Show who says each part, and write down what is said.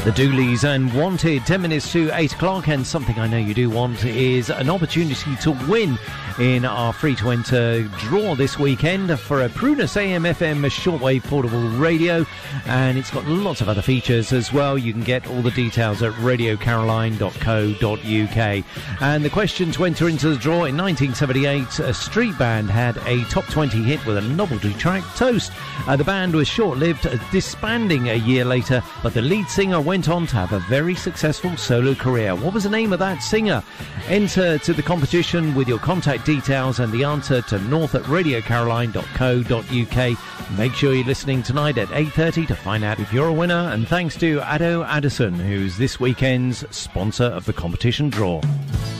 Speaker 1: The Dooleys and Wanted, 10 minutes to 8 o'clock, and something I know you do want is an opportunity to win in our free-to-enter draw this weekend for a Prunus AM/FM shortwave portable radio, and it's got lots of other features as well. You can get all the details at radiocaroline.co.uk. And the question to enter into the draw: in 1978, a street band had a top 20 hit with a novelty track, Toast. The band was short-lived, disbanding a year later, but the lead singer went on to have a very successful solo career. What was the name of that singer? Enter to the competition with your contact details and the answer to north@radiocaroline.co.uk. Make sure you're listening tonight at 8:30 to find out if you're a winner, and thanks to Addo Addison, who's this weekend's sponsor of the competition draw.